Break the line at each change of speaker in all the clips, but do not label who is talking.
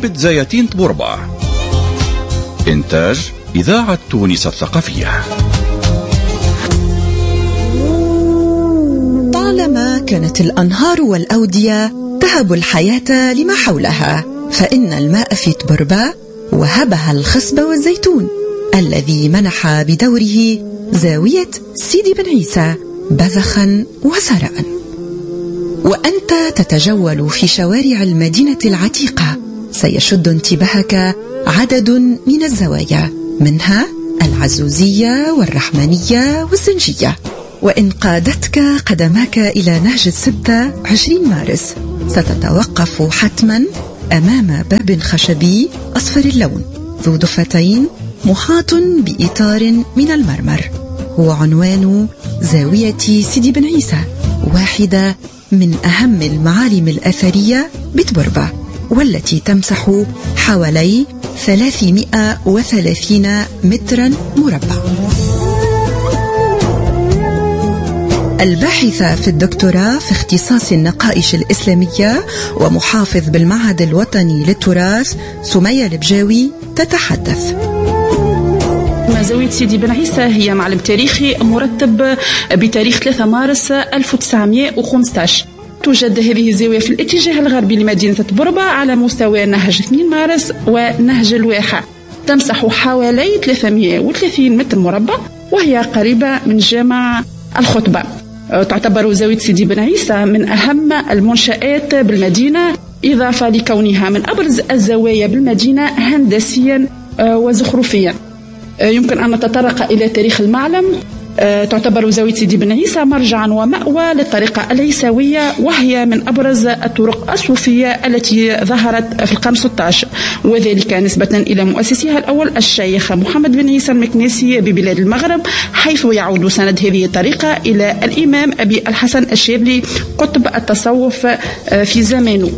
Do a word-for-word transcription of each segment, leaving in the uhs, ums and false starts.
هيبة زياتين تبربة. إنتاج إذاعة تونس الثقافية.
طالما كانت الأنهار والأودية تهب الحياة لما حولها، فإن الماء في تبربة وهبها الخصب والزيتون الذي منح بدوره زاوية سيدي بن عيسى بذخا وثراء. وأنت تتجول في شوارع المدينة العتيقة سيشد انتباهك عدد من الزوايا، منها العزوزية والرحمنية والزنجية. وإن قادتك قدماك إلى نهج الستة عشرين مارس ستتوقف حتما أمام باب خشبي أصفر اللون ذو ضفتين محاط بإطار من المرمر، هو عنوان زاوية سيدي بن عيسى، واحدة من أهم المعالم الأثرية بتبربة، والتي تمسح حوالي ثلاثمائة وثلاثين مترا مربع. الباحثة في الدكتوراه في اختصاص النقائش الإسلامية ومحافظ بالمعهد الوطني للتراث سمية البجاوي تتحدث.
زاوية سيدي بن عيسى هي معلم تاريخي مرتب بتاريخ ثلاثة مارس ألف وتسعمائة وخمسة عشر. توجد هذه الزاوية في الاتجاه الغربي لمدينة تبربة على مستوى نهج اثنين مارس ونهج الواحة، تمسح حوالي ثلاثمائة وثلاثين متر مربع، وهي قريبة من جامع الخطبة. تعتبر زاوية سيدي بن عيسى من أهم المنشآت بالمدينة، إضافة لكونها من أبرز الزوايا بالمدينة هندسيا وزخرفيا. يمكن أن نتطرق إلى تاريخ المعلم. تعتبر زاوية سيدي بن عيسى مرجعا ومأوى للطريقة العيسوية، وهي من أبرز الطرق الصوفية التي ظهرت في القرن الستة عشر، وذلك نسبة إلى مؤسسها الأول الشيخ محمد بن عيسى المكنيسي ببلاد المغرب، حيث يعود سند هذه الطريقة إلى الإمام أبي الحسن الشاذلي قطب التصوف في زمانه.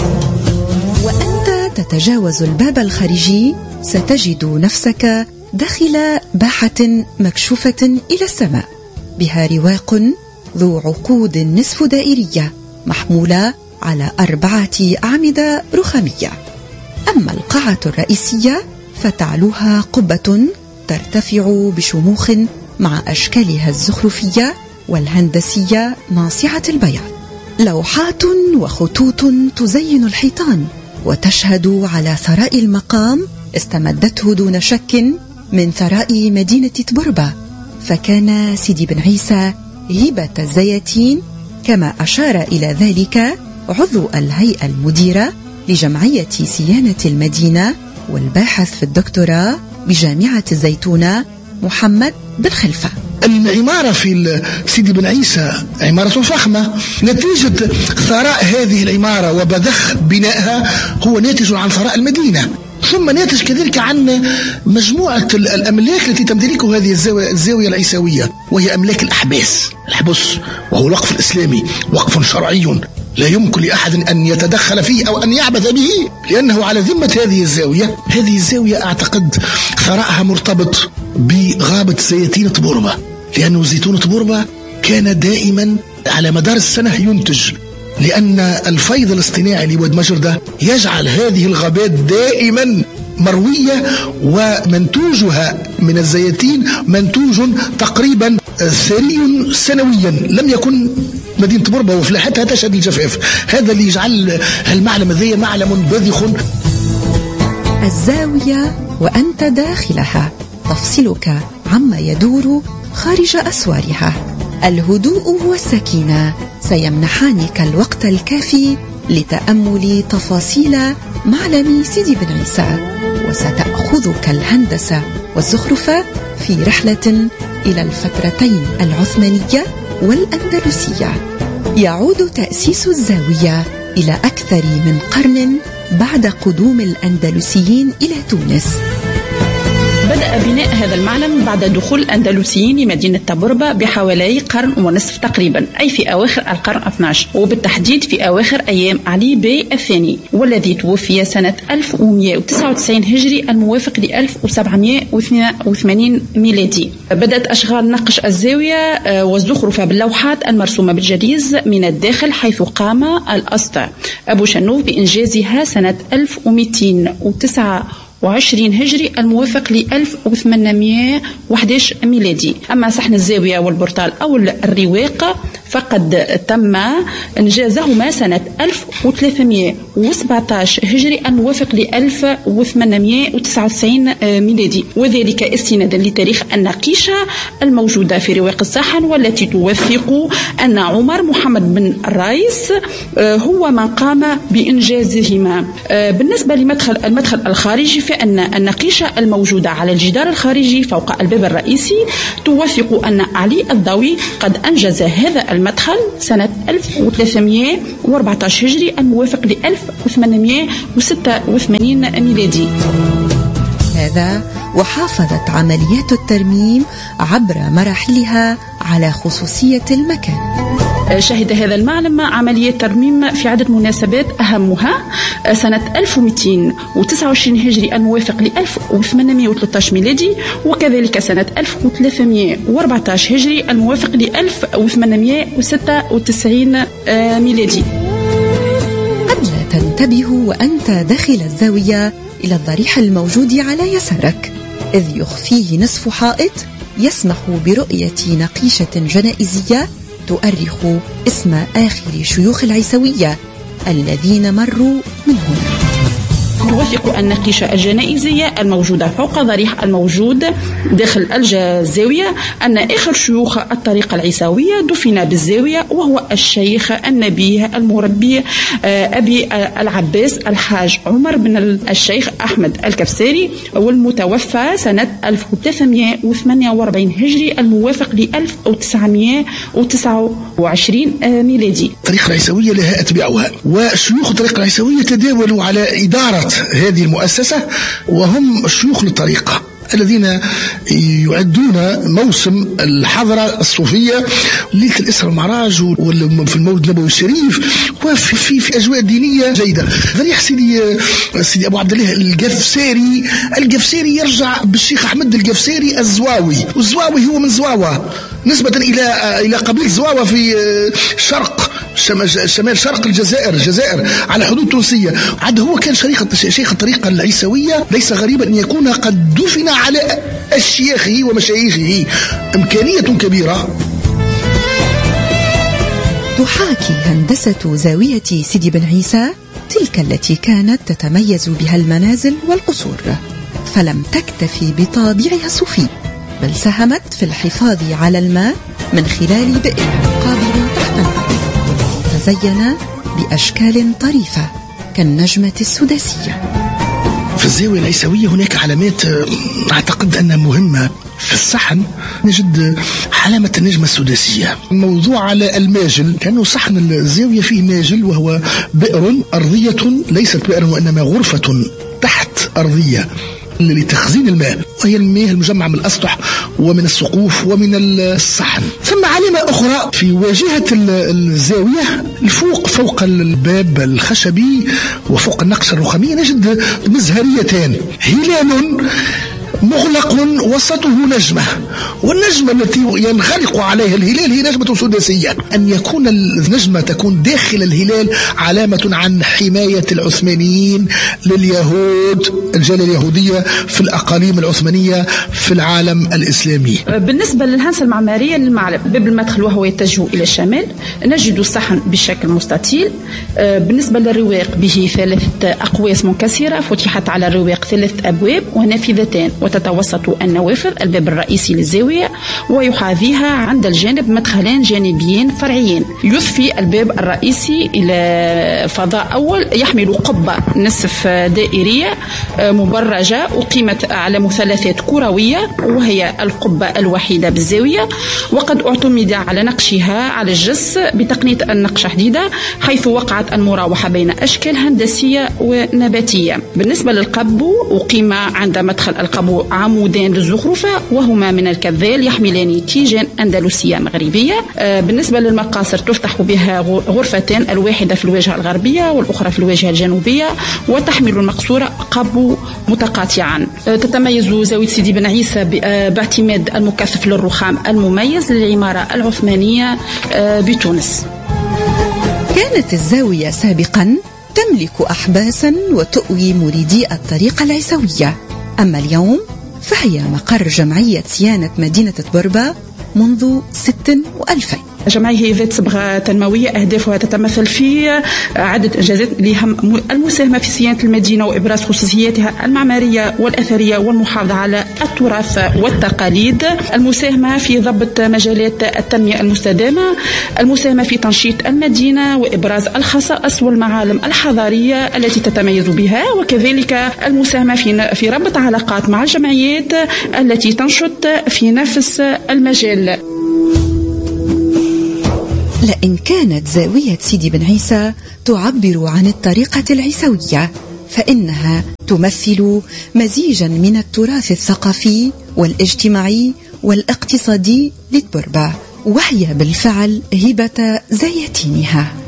وأنت تتجاوز الباب الخارجي ستجد نفسك داخل باحة مكشوفة إلى السماء، بها رواق ذو عقود نصف دائرية محمولة على أربعة أعمدة رخامية. أما القاعة الرئيسية فتعلوها قبة ترتفع بشموخ مع أشكالها الزخرفية والهندسية ناصعة البياض، لوحات وخطوط تزين الحيطان وتشهد على ثراء المقام استمدته دون شك من ثراء مدينة تبربة، فكان سيدي بن عيسى هبة الزياتين، كما أشار إلى ذلك عضو الهيئة المديرة لجمعية صيانة المدينة والباحث في الدكتوراه بجامعة الزيتونة محمد بن خلفة.
العمارة في سيدي بن عيسى عمارة فخمة، نتيجة ثراء هذه العمارة وبذخ بنائها هو ناتج عن ثراء المدينة، ثم ناتج كذلك عن مجموعة الأملاك التي تمتلكها هذه الزاوية, الزاوية العيسوية، وهي أملاك الأحباس. الحبس وهو الوقف الإسلامي وقف شرعي لا يمكن لأحد أن يتدخل فيه أو أن يعبث به، لأنه على ذمة هذه الزاوية. هذه الزاوية أعتقد ثراءها مرتبط بغابة زيتين تبربة، لأنه زيتون تبربة كان دائما على مدار السنة ينتج، لأن الفيض الاصطناعي لواد مجردة يجعل هذه الغابات دائما مروية، ومنتوجها من الزيتين منتوج تقريبا ثري سنويا. لم يكن مدينة تبربة وفلاحتها تشهد الجفاف، هذا اللي يجعل المعلم ذي معلم بذخ.
الزاوية وأنت داخلها تفصلك عما يدور خارج أسوارها. الهدوء والسكينة سيمنحانك الوقت الكافي لتأمل تفاصيل معلم سيدي بن عيسى، وستأخذك الهندسة والزخرفة في رحلة إلى الفترتين العثمانية والأندلسية. يعود تأسيس الزاوية إلى أكثر من قرن بعد قدوم الأندلسيين إلى تونس.
بدأ بناء هذا المعلم بعد دخول الأندلسيين لمدينة تبربة بحوالي قرن ونصف تقريبا، أي في أواخر القرن الاثني عشر، وبالتحديد في أواخر أيام علي بي الثاني، والذي توفي سنة ألف ومئة وتسعة وتسعين هجري الموافق ل ألف وسبعمئة واثنين وثمانين ميلادي. بدأت أشغال نقش الزاوية والزخرفة باللوحات المرسومة بالجريز من الداخل، حيث قام الأسطى أبو شنوف بإنجازها سنة ألف ومئتين وتسعة وعشرين هجري الموافق ل ألف وثمانمئة وأحد عشر ميلادي. أما صحن الزاوية والبورتال أو الرواق فقد تم إنجازهما سنة ألف وثلاثمئة وسبعة عشر هجري الموافق ل ألف وثمانمئة وتسعة وتسعين ميلادي، وذلك استنادا لتاريخ النقيشة الموجودة في رواق الصحن، والتي توثق أن عمر محمد بن الرايس هو من قام بإنجازهما. بالنسبة لمدخل المدخل الخارجي، فإن النقيشة الموجودة على الجدار الخارجي فوق الباب الرئيسي توثق أن علي الضوي قد أنجز هذا المدخل سنة ألف وثلاثمئة وأربعة عشر هجري الموافق ل ألف وثمانمئة وستة وثمانين ميلادي.
هذا وحافظت عمليات الترميم عبر مراحلها على خصوصية المكان.
شهد هذا المعلم عملية ترميم في عدة مناسبات، أهمها سنة ألف ومئتين وتسعة وعشرين هجري الموافق ل ألف وثمانمئة وثلاثة عشر ميلادي، وكذلك سنة ألف وثلاثمئة وأربعة عشر هجري الموافق ل ألف وثمانمئة وستة وتسعين ميلادي.
قد لا تنتبه وأنت داخل الزاوية إلى الضريح الموجود على يسارك، إذ يخفيه نصف حائط يسمح برؤية نقيشة جنائزية تؤرخ اسم آخر شيوخ العيسوية الذين مروا من هنا.
توثق النقيشة الجنائزية الموجودة فوق ضريح الموجود داخل الزاوية أن آخر شيوخ الطريقة العيسوية دفن بالزاوية، وهو الشيخ النبي المربي أبي العباس الحاج عمر بن الشيخ أحمد الكفساري، والمتوفى سنة ألف وثلاثمئة وثمانية وأربعين هجري الموافق ل ألف وتسعمئة وتسعة وعشرين ميلادي.
الطريقة العيسوية لها أتباعها، وشيوخ الطريقة العيسوية تداولوا على إدارة هذه المؤسسة، وهم شيوخ الطريقة الذين يعدون موسم الحضرة الصوفية، ليلة الإسراء والمعراج في المولد النبوي الشريف، وفي في, في أجواء دينية جيدة. ضريح سيدي سيدي أبو عبد الله القفساري، القفساري يرجع بالشيخ أحمد القفساري الزواوي، والزواوي هو من زواوة نسبة إلى إلى قبيلة زواوة في شرق شمال شرق الجزائر الجزائر على حدود تونسية. عاد هو كان شيخ شيخ الطريقة العيسوية، ليس غريبا أن يكون قد دفن على أشياخه ومشايخه، إمكانية كبيرة.
تحاكي هندسة زاوية سيدي بن عيسى تلك التي كانت تتميز بها المنازل والقصور، فلم تكتفي بطابعها الصوفي، بل ساهمت في الحفاظ على الماء من خلال بئر قابل تحت الأرض تزين بأشكال طريفة كالنجمة السداسية.
في الزاوية العيسوية هناك علامات أعتقد أنها مهمة. في الصحن نجد علامة النجمة السداسية، موضوع على الماجل، كأنه صحن الزاوية فيه ماجل، وهو بئر أرضية ليست بئر وإنما غرفة تحت أرضية لتخزين الماء، وهي المياه المجمعة من الأسطح ومن السقوف ومن الصحن. ثم علامة أخرى في واجهة الزاوية الفوق، فوق الباب الخشبي وفوق النقشة الرخامية نجد مزهريتان، هلال مغلق وسطه نجمة، والنجمة التي ينغلق عليها الهلال هي نجمة سداسية. أن يكون النجمة تكون داخل الهلال علامة عن حماية العثمانيين لليهود، الجالية اليهودية في الأقاليم العثمانية في العالم الإسلامي.
بالنسبة للهندسة المعمارية للمعلم، باب المدخل وهو يتجه إلى الشمال نجد الصحن بشكل مستطيل. بالنسبة للرواق به ثلاثة أقواس منكسرة فتحت على الرواق ثلاث أبواب ونافذتان، وتتوسط النوافذ الباب الرئيسي للزاوية، ويحاذيها عند الجانب مدخلان جانبيين فرعيين. يضفي الباب الرئيسي إلى فضاء أول يحمل قبة نصف دائرية مبرجة أقيمت على مثلثات كروية، وهي القبة الوحيدة بالزاوية، وقد اعتمد على نقشها على الجص بتقنية النقش حديدة، حيث وقعت المراوحة بين أشكال هندسية ونباتية. بالنسبة للقبو أقيم عند مدخل القبو له عمودان للزخرفة وهما من الكذال يحملان تيجان أندلسية مغربية. بالنسبة للمقاصر تفتح بها غرفتان، الواحدة في الواجهة الغربية والأخرى في الواجهة الجنوبية، وتحمل المقصورة قبو متقاطعا. تتميز زاوية سيدي بن عيسى باعتماد المكثف للرخام المميز للعمارة العثمانية بتونس.
كانت الزاوية سابقا تملك أحباسا وتؤوي مريدي الطريقة العيسوية، أما اليوم فهي مقر جمعية صيانة مدينة تبربة منذ ست وألفين.
الجمعية ذات صبغة تنموية أهدافها تتمثل في عدة إنجازات لهم المساهمة في صيانة المدينة وإبراز خصوصياتها المعمارية والأثرية والمحافظة على التراث والتقاليد، المساهمة في ضبط مجالات التنمية المستدامة، المساهمة في تنشيط المدينة وإبراز الخصائص والمعالم الحضارية التي تتميز بها، وكذلك المساهمة في في ربط علاقات مع الجمعيات التي تنشط في نفس المجال.
لئن كانت زاوية سيدي بن عيسى تعبر عن الطريقة العيسوية، فإنها تمثل مزيجا من التراث الثقافي والاجتماعي والاقتصادي لتبربة، وهي بالفعل هبة زيتينها.